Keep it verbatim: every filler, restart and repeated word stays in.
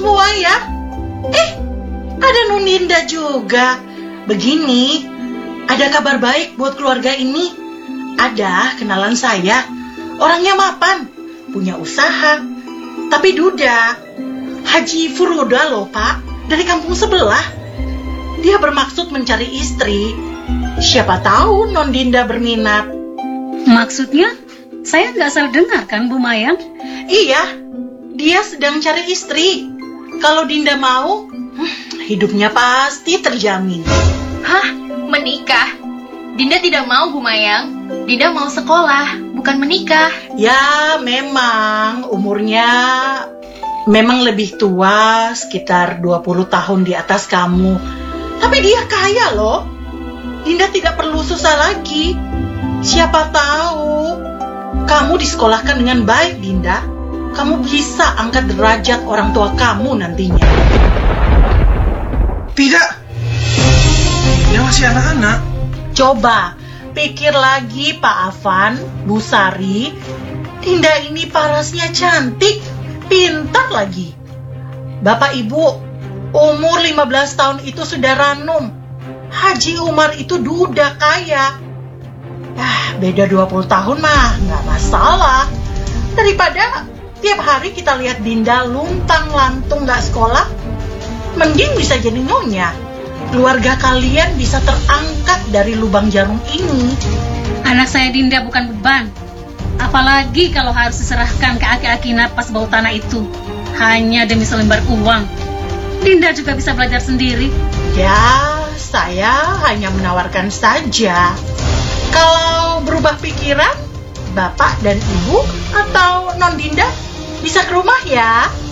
semua ya. Eh, ada Nundinda juga. Begini, ada kabar baik buat keluarga ini. Ada kenalan saya, orangnya mapan, punya usaha, tapi duda. Haji Furoda loh Pak, dari kampung sebelah. Dia bermaksud mencari istri. Siapa tahu Nondinda berminat. Maksudnya? Saya nggak salah dengar kan Bu Mayang? Iya, dia sedang cari istri. Kalau Dinda mau, hidupnya pasti terjamin. Hah? Menikah? Dinda tidak mau, Bu Mayang. Dinda mau sekolah, bukan menikah. Ya, memang umurnya memang lebih tua, sekitar dua puluh tahun di atas kamu. Tapi dia kaya loh. Dinda tidak perlu susah lagi. Siapa tahu kamu disekolahkan dengan baik, Dinda. Kamu bisa angkat derajat orang tua kamu nantinya. Tidak. Dia masih anak-anak. Coba pikir lagi Pak Afan, Bu Sari. Dinda ini parasnya cantik, pintar lagi. Bapak Ibu, umur lima belas tahun itu sudah ranum. Haji Umar itu duda kaya. Ah, beda dua puluh tahun mah nggak masalah. Daripada tiap hari kita lihat Dinda luntang-lantung nggak sekolah, mending bisa jadi nyonya. Keluarga kalian bisa terangkat dari lubang jarum ini. Anak saya Dinda bukan beban. Apalagi kalau harus diserahkan ke aki-aki napas bau tanah itu hanya demi selembar uang. Dinda juga bisa belajar sendiri. Ya, saya hanya menawarkan saja. Kalau berubah pikiran, Bapak dan Ibu atau Non Dinda bisa ke rumah ya.